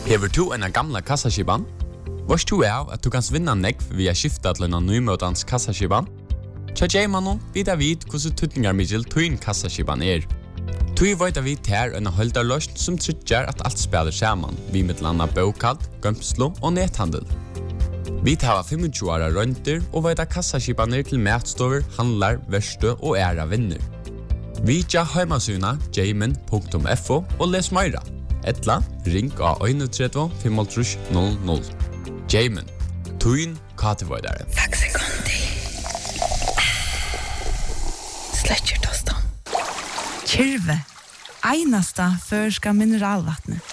Hever du en gamla kassaskipan? Vars du av at du kan vinna nekv via skifta til en nymøtans kassaskipan? Tja Jaymanon vidar vid hvordan tutningar middel tuin kassaskipan Tui veit vi ter en holdarløst som tryggjar at alt spiller saman, vi mittlanda bokald, gømslo og nethandel. Vi tar 25 åra rønter og veit kassaskipaner til matstover, handlar, verste og æra vinner. Vi tja heimasuna jayman.fo og les meira. Etla, ring av 31 500 00. Jayman, tuin katevoidare. Faxe Kondi. Sletcher tostan. Kyrve, einasta førska mineralvattnet.